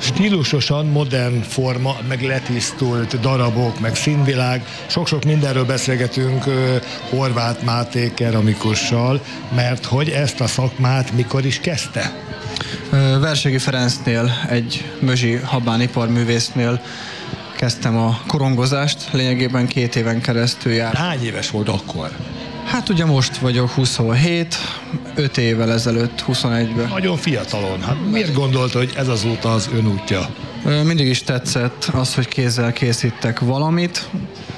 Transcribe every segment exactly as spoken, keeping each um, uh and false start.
stílusosan modern forma, meg letisztult darabok, meg színvilág. Sok-sok mindenről beszélgetünk Horváth Máté keramikussal, mert hogy ezt a szakmát mikor is kezdte? Verségi Ferencnél, egy Mözsi Habán iparművésznél kezdtem a korongozást, lényegében két éven keresztül jár. Hány éves volt akkor? Hát ugye most vagyok huszonhét, öt évvel ezelőtt, huszonegyben. Nagyon fiatalon. Hát miért gondolt, hogy ez az út az ön útja? Mindig is tetszett az, hogy kézzel készítek valamit,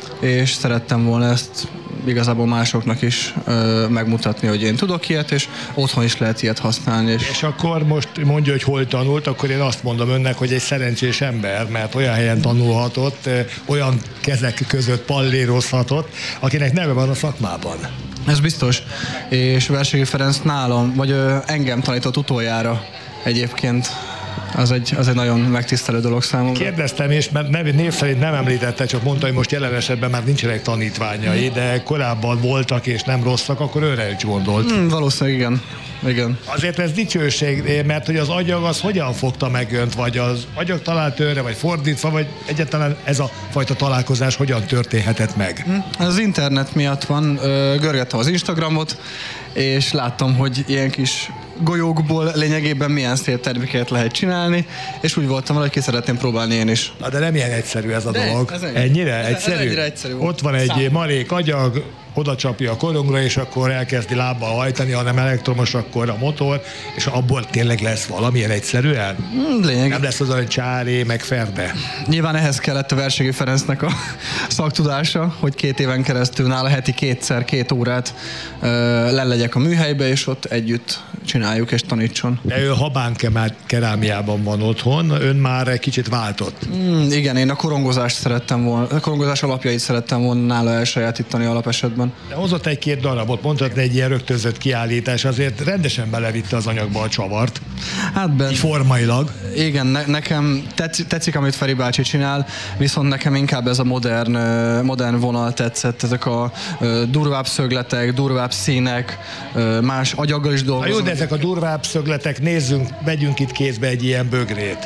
és szerettem volna ezt igazából másoknak is ö, megmutatni, hogy én tudok ilyet, és otthon is lehet ilyet használni. És, és akkor most mondja, hogy hol tanult, akkor én azt mondom önnek, hogy egy szerencsés ember, mert olyan helyen tanulhatott, ö, olyan kezek között pallérozhatott, akinek neve van a szakmában. Ez biztos. És Verségi Ferenc nálam, vagy ö, engem tanított utoljára egyébként. Az egy, az egy nagyon megtisztelő dolog számomra. Kérdeztem, és mert nev, név szerint nem említette, csak mondta, hogy most jelen esetben már nincsenek tanítványai, de korábban voltak és nem rosszak, akkor őre is gondolt. Hmm, valószínűleg igen. igen. Azért ez dicsőség, mert hogy az agyag az hogyan fogta meg önt, vagy az agyag talált őre, vagy fordítva, vagy egyáltalán ez a fajta találkozás hogyan történhetett meg? Hmm, az internet miatt van, görgettem az Instagramot, és láttam, hogy ilyen kis golyókból lényegében milyen szép terméket lehet csinálni, és úgy voltam vele, hogy ki szeretném próbálni én is. Na de nem ilyen egyszerű ez a de dolog. Ez ennyire ez, egyszerű? Ez egyszerű. Ott van egy Szám. marék agyag, oda csapja a korongra, és akkor elkezdi lábbal hajtani, hanem elektromos, akkor a motor, és abból tényleg lesz valamilyen egyszerűen? Lényeg. Nem lesz az olyan csáré, meg ferde. Nyilván ehhez kellett a Verségi Ferencnek a szaktudása, hogy két éven keresztül nála heti kétszer, két órát uh, lelegyek a műhelybe, és ott együtt csináljuk és tanítson. De ő Habán kerámiában van otthon, ön már egy kicsit váltott. Mm, igen, én a korongozást szerettem volna, a korongozás alapjait szerettem volna nála elsajátítani alapesetben. De hozott egy-két darabot, mondhatni egy ilyen rögtönzött kiállítás, azért rendesen belevitte az anyagba a csavart. Hát ben, formailag. Igen, ne, nekem tetszik, tetszik, amit Feri bácsi csinál, viszont nekem inkább ez a modern, modern vonal tetszett, ezek a durvább szögletek, durvább színek, más agyaggal is dolgozom. Na jó, de ezek a durvább szögletek, nézzünk, vegyünk itt kézbe egy ilyen bögrét.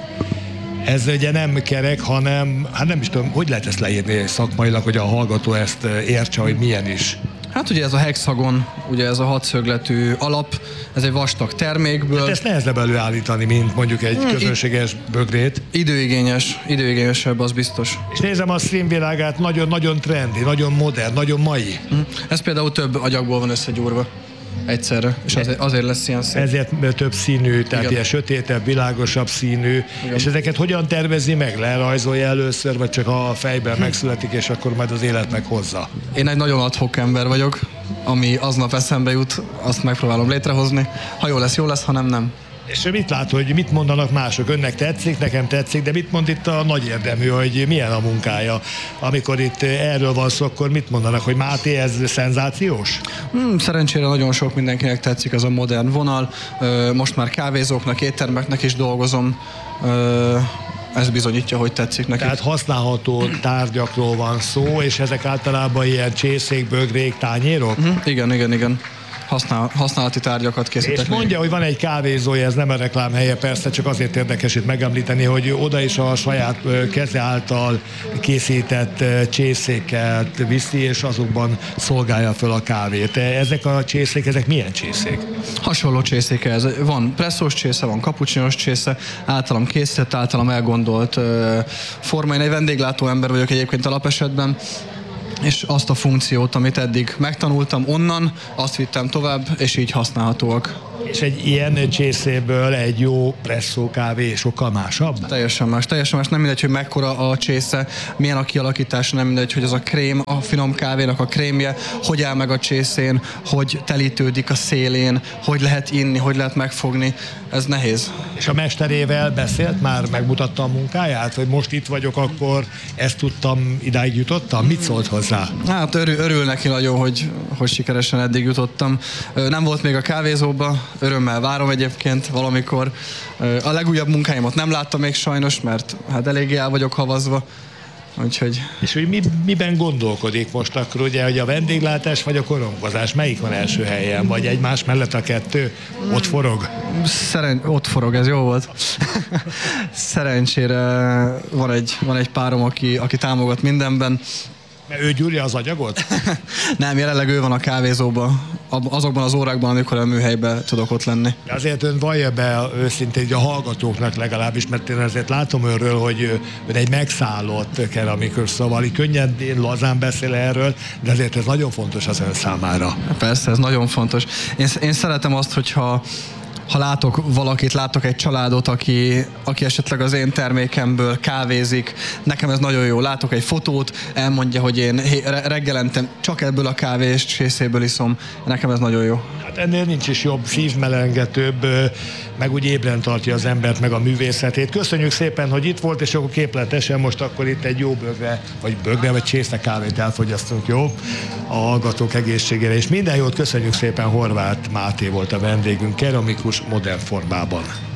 Ez ugye nem kerek, hanem, hát nem is tudom, hogy lehet ezt leírni szakmailag, hogy a hallgató ezt értse, hogy milyen is. Hát ugye ez a hexagon, ugye ez a hatszögletű alap, ez egy vastag termékből. Hát ezt nehezebb előállítani, mint mondjuk egy hmm, közönséges bögrét. Időigényes, időigényesebb, az biztos. És nézem a színvilágát, nagyon-nagyon trendi, nagyon modern, nagyon mai. Hmm. Ez például több agyagból van összegyúrva egyszerre, és azért, azért lesz ilyen szép. Ezért több színű, tehát igen. ilyen sötétebb, világosabb színű. Igen. És ezeket hogyan tervezi meg? Lerajzolja először, vagy csak a fejben hm. megszületik, és akkor majd az élet meghozza? Én egy nagyon ad-hoc ember vagyok, ami aznap eszembe jut, azt megpróbálom létrehozni. Ha jó lesz, jó lesz, ha nem, nem. És mit lát, hogy mit mondanak mások? Önnek tetszik, nekem tetszik, de mit mond itt a nagy érdemű, hogy milyen a munkája? Amikor itt erről van szó, akkor mit mondanak, hogy Máté, ez szenzációs? Hmm, szerencsére nagyon sok mindenkinek tetszik ez a modern vonal. Most már kávézóknak, éttermeknek is dolgozom. Ez bizonyítja, hogy tetszik nekik. Tehát használható tárgyakról van szó, és ezek általában ilyen csészék, bögrék, tányérok? Hmm, igen, igen, igen. Használ, használati tárgyakat készítek. És mondja, hogy van egy kávézója, ez nem a reklámhelye, persze, csak azért érdekes itt megemlíteni, hogy oda is a saját keze által készített csészéket viszi, és azokban szolgálja föl a kávét. Ezek a csészék, ezek milyen csészék? Hasonló csészék ez. Van presszós csésze, van kapucsinos csésze, általam készített, általam elgondolt forma. Én egy vendéglátó ember vagyok egyébként alapesetben, és azt a funkciót, amit eddig megtanultam onnan, azt vittem tovább, és így használhatóak. És egy ilyen csészéből egy jó presszó kávé sokkal másabb? Teljesen más, teljesen más. Nem mindegy, hogy mekkora a csésze, milyen a kialakítása, nem mindegy, hogy az a krém, a finom kávénak a krémje, hogy áll meg a csészén, hogy telítődik a szélén, hogy lehet inni, hogy lehet megfogni. Ez nehéz. És a mesterével beszélt már, megmutatta a munkáját? Hogy most itt vagyok, akkor ezt tudtam, idáig jutottam? Mit szólt hozzá? Hát örül, örül neki nagyon, hogy, hogy sikeresen eddig jutottam. Nem volt még a kávézóba, örömmel várom egyébként valamikor. A legújabb munkáimat nem láttam még sajnos, mert hát eléggé el vagyok havazva, Úgyhogy... És hogy mi, miben gondolkodik most akkor, ugye, hogy a vendéglátás vagy a korongozás, melyik van első helyen, vagy egymás mellett a kettő, ott forog? Szeren... Ott forog, ez jó volt. Szerencsére van egy, van egy párom, aki, aki támogat mindenben. Mert ő gyúrja az agyagot? Nem, jelenleg ő van a kávézóban, azokban az órákban, amikor a műhelyben tudok ott lenni. De azért ön vallja be őszintén, a hallgatóknak legalábbis, mert én azért látom önről, hogy ön egy megszállott keramikus, szóval így könnyedén, lazán beszél erről, de azért ez nagyon fontos az ön számára. Persze, ez nagyon fontos. Én, én szeretem azt, hogyha ha látok valakit, látok egy családot, aki, aki esetleg az én termékemből kávézik, nekem ez nagyon jó. Látok egy fotót, elmondja, hogy én reggelente csak ebből a kávés csészéből iszom, nekem ez nagyon jó. Hát ennél nincs is jobb, szívmelengetőbb, meg úgy ébren tartja az embert, meg a művészetét. Köszönjük szépen, hogy itt volt, és akkor képletesen most akkor itt egy jó bögre, vagy bögre, vagy csésze kávét elfogyasztunk, jó? A hallgatók egészségére, és minden jót, köszönjük szépen, Horváth Máté volt a vendégünk, keramikus modern formában.